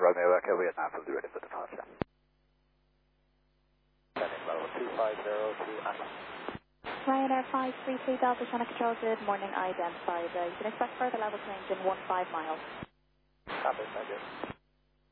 Romeo Echo Vietnam will be ready for departure. Landing level 250 to Anna. Ryanair 533 Delta Channel Control, good morning, identified. You can expect further level change in 15 miles. Copy, thank you.